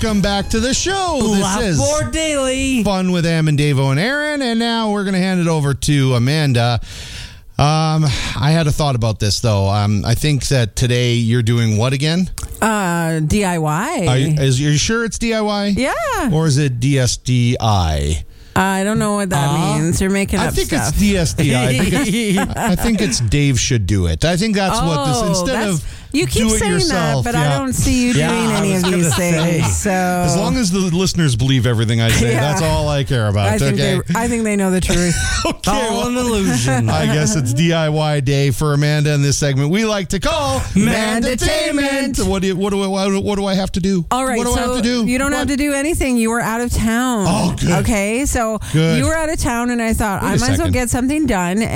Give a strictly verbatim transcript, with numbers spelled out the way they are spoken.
Welcome back to the show. Laugh This is More Daily. Fun with Am and Davo and Aaron, and now we're going to hand it over to Amanda. Um, I had a thought about this though. Um, I think that today you're doing what again? Uh, D I Y. Are you, is, are you sure it's D I Y? Yeah. Or is it D S D I? I don't know what that Uh, means. You're making up I think stuff. it's D S D I. I think it's, I think it's Dave should do it. I think that's oh, what this instead that's, of you keep do it saying yourself, that, but yeah. I don't see you Yeah, doing I any was of gonna these say. things. So As long as the listeners believe everything I say, Yeah. that's all I care about. I think okay. they, I think they know the truth. okay. All Well, an illusion. I guess it's D I Y day for Amanda in this segment we like to call Mandatainment. What do you, what do I what do I have to do? All right, What do so I have to do? you don't What? have to do anything. You were out of town. Oh, good. Okay, so Good. you were out of town, and I thought Wait I a might as well second. get something done.